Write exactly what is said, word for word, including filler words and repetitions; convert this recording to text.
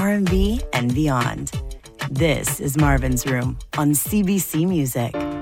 R and B, and beyond. This is Marvin's Room on C B C Music.